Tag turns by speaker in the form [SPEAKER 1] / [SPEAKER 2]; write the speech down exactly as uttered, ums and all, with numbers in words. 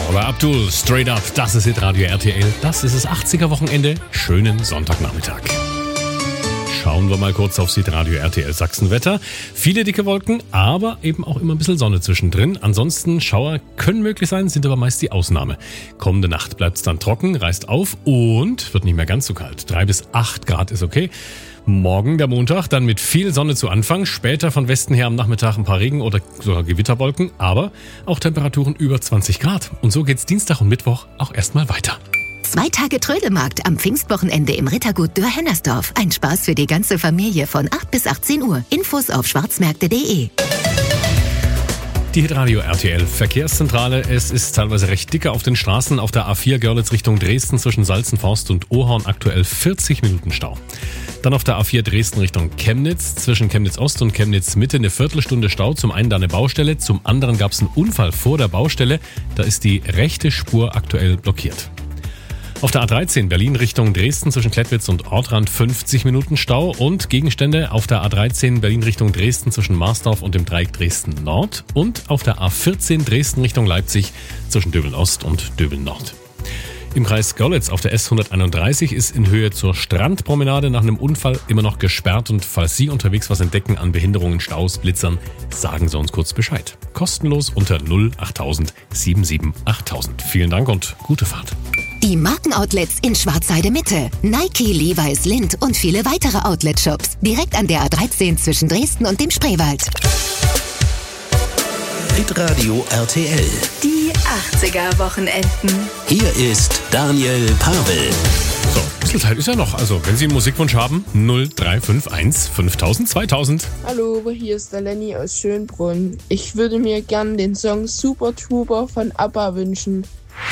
[SPEAKER 1] Oder Abdul, Straight Up, das ist Hitradio R T L, das ist das achtziger-Wochenende. Schönen Sonntagnachmittag. Schauen wir mal kurz aufs Hitradio R T L Sachsenwetter. Viele dicke Wolken, aber eben auch immer ein bisschen Sonne zwischendrin. Ansonsten Schauer können möglich sein, sind aber meist die Ausnahme. Kommende Nacht bleibt es dann trocken, reißt auf und wird nicht mehr ganz so kalt. Drei bis acht Grad ist okay. Morgen, der Montag, dann mit viel Sonne zu Anfang. Später von Westen her am Nachmittag ein paar Regen- oder sogar Gewitterwolken. Aber auch Temperaturen über zwanzig Grad. Und so geht's Dienstag und Mittwoch auch erstmal weiter.
[SPEAKER 2] Zwei Tage Trödelmarkt am Pfingstwochenende im Rittergut Dürr-Hennersdorf. Ein Spaß für die ganze Familie von acht bis achtzehn Uhr. Infos auf schwarzmärkte punkt de.
[SPEAKER 1] Die Hitradio R T L Verkehrszentrale. Es ist teilweise recht dicke auf den Straßen. Auf der A vier Görlitz Richtung Dresden zwischen Salzenforst und Ohorn aktuell vierzig Minuten Stau. Dann auf der A vier Dresden Richtung Chemnitz zwischen Chemnitz Ost und Chemnitz Mitte eine Viertelstunde Stau. Zum einen da eine Baustelle, zum anderen gab es einen Unfall vor der Baustelle. Da ist die rechte Spur aktuell blockiert. Auf der A dreizehn Berlin Richtung Dresden zwischen Klettwitz und Ortrand fünfzig Minuten Stau und Gegenstände auf der A dreizehn Berlin Richtung Dresden zwischen Marsdorf und dem Dreieck Dresden Nord und auf der A vierzehn Dresden Richtung Leipzig zwischen Döbeln Ost und Döbeln Nord. Im Kreis Görlitz auf der S hunderteinunddreißig ist in Höhe zur Strandpromenade nach einem Unfall immer noch gesperrt und falls Sie unterwegs was entdecken an Behinderungen, Staus, Blitzern, sagen Sie uns kurz Bescheid. Kostenlos unter null achttausend siebenundsiebzig achttausend. Vielen Dank und gute Fahrt.
[SPEAKER 2] Die Markenoutlets in Schwarzheide Mitte. Nike, Levi's, Lindt und viele weitere Outlet-Shops. Direkt an der A dreizehn zwischen Dresden und dem Spreewald.
[SPEAKER 3] Hitradio R T L.
[SPEAKER 4] Die achtziger-Wochenenden.
[SPEAKER 3] Hier ist Daniel Pavel.
[SPEAKER 1] So, ein bisschen Zeit ist ja noch. Also, wenn Sie einen Musikwunsch haben, null drei fünf eins fünftausend zweitausend.
[SPEAKER 5] Hallo, hier ist der Lenny aus Schönbrunn. Ich würde mir gern den Song Super Trooper von ABBA wünschen.